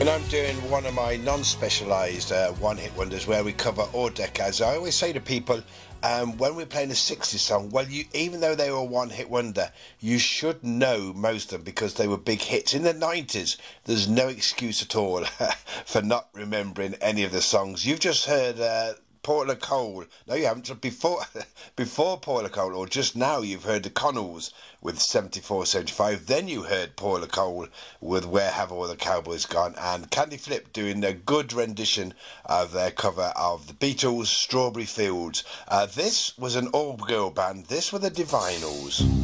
And I'm doing one of my non-specialised one-hit wonders where we cover all decades. I always say to people, when we're playing a 60s song, well, even though they were a one-hit wonder, you should know most of them because they were big hits. In the 90s, there's no excuse at all for not remembering any of the songs. You've just heard Paula Cole. No, you haven't. Before Paula Cole, or just now, you've heard the Connells with 74, 75. Then you heard Paula Cole with Where Have All the Cowboys Gone? And Candy Flip doing a good rendition of their cover of the Beatles' Strawberry Fields. This was an all-girl band. This were the Divinyls.